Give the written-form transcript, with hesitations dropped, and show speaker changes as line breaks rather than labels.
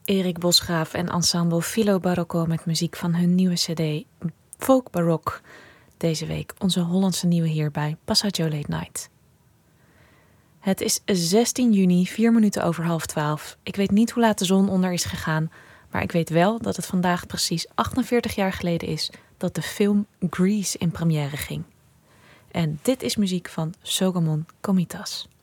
Erik Bosgraaf en ensemble Filo Barocco met muziek van hun nieuwe cd Folk Baroque. Deze week onze Hollandse nieuwe hier bij Passaggio Late Night. Het is 16 juni, 4 minuten over 11:30. Ik weet niet hoe laat de zon onder is gegaan, maar ik weet wel dat het vandaag precies 48 jaar geleden is dat de film Grease in première ging. En dit is muziek van Soghomon Komitas.